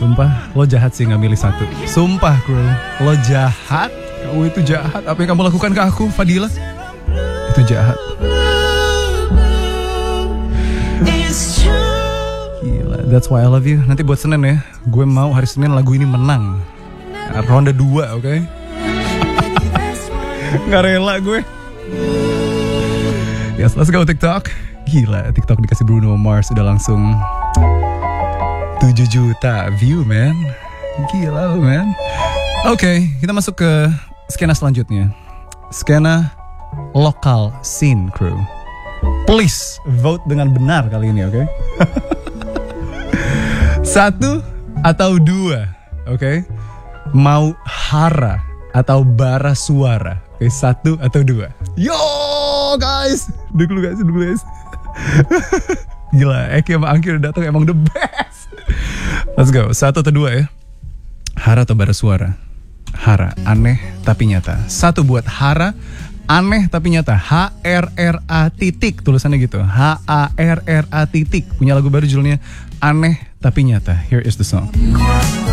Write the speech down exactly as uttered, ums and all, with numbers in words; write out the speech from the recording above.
Sumpah, lo jahat sih nggak milih satu. Sumpah, bro, lo jahat. Kamu itu jahat. Apa yang kamu lakukan ke aku, Fadila? Itu jahat. Gila, that's why I love you. Nanti buat Senin ya, gue mau hari Senin lagu ini menang. Ronde dua, oke? Okay? Nggak rela gue. Yes, let's go TikTok. Gila, TikTok dikasih Bruno Mars udah langsung tujuh juta view, man. Gila lo, man. Oke, okay, kita masuk ke skena selanjutnya. Skena lokal scene crew. Please vote dengan benar kali ini, oke? Okay? Satu atau dua, oke? Okay? Mau Hara atau Bara Suara? Oke, okay, satu atau dua? Yo, guys, dulu guys, dulu guys. Gila, Eki sama Angki udah datang, emang the best. Let's go, satu atau dua ya? Hara atau Bara Suara? Hara, aneh tapi nyata. Satu buat Hara, aneh tapi nyata. H R R A titik, tulisannya gitu. H A R R A titik. Punya lagu baru judulnya Aneh Tapi Nyata. Here is the song.